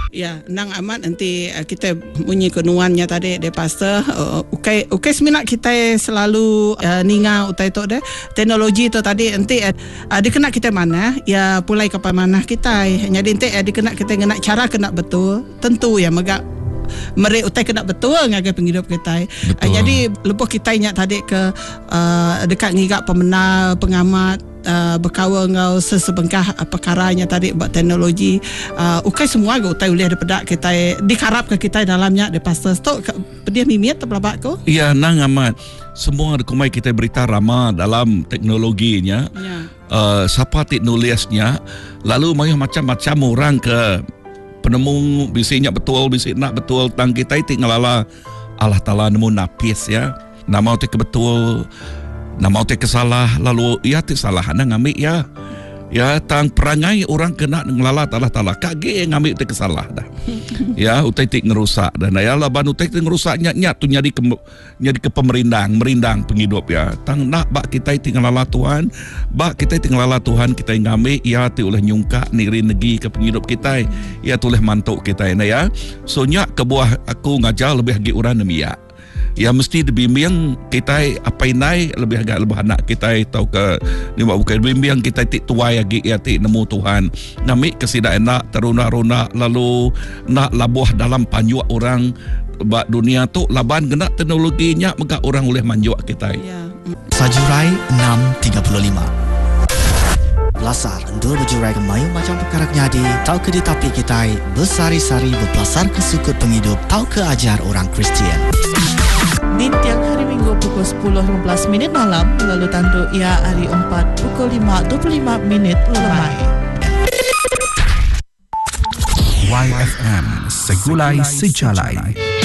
Ya, nang amat nanti kita bunyi kenuannya tadi de pastor ukai seminat kita selalu ninga utai tu de teknologi tu tadi nanti dikena kita mana ya pulai kepada mana kita jadi nanti dikena kita kena cara kena betul tentu ya megak mereka utai kena betul ngagai penghidup kita. Jadi lepas kita ingat tadi ke dekat ngigak pemenang pengamat berkawa ngau sesebengkah perkaranya tadi buat teknologi ukai semua go utai boleh daripada kita dikarap ke kita dalamnya de pastor stok dia mimit pelabak ko. Ya nang amat semua kumai kita berita ramah dalam teknologinya. Ya. Siapa teknologisnya lalu macam-macam orang ke penemu bisanya betul, bisik nak betul tang kita itu ngelala Allah Ta'ala nemu napis ya. Nama utik betul, nama utik kesalah, lalu ya tik salah anda ngambil ya. Ya tang perangai orang kena ngelala Allah Ta'ala kage ngambil utik kesalah dah. Ya utik tik ngerusak dan ya laban utik tik ngerusak nyat tu nyari ke merindang penghidup ya. Tang nak bak kita itu ngelala Tuhan, bak kita itu ngelala Tuhan kita ngambil ya ti oleh nyungka niri negi ke penghidup kita ya tu oleh mantuk kita ya. So nyak ke buah aku ngajar lebih lagi orang demi ya. Ya mesti dibimbing kita apa inai lebih agak lebih anak kita tahu ke ni bukan bimbing kita tik tuai lagi ya tik nemu Tuhan ngamik kesida enak teruna-runa lalu nak labuh dalam panjuak orang bak dunia tu laban kena teknologinya maka orang boleh manjuak kita. Ya. Sajurai 6.35 Belasar dua berjurai kemayu macam perkara nyadi tahu ke di tapi kita bersari-sari berpelasar ke sukut penghidup tahu ke ajar orang Kristian. Di tiang hari Minggu pukul 10.15 malam lalu tanduk ia hari 4 pukul 5.25 lemai. YFM Segulai Sejalai.